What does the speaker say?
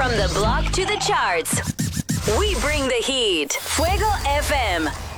From the block to the charts, we bring the heat. Fuego FM.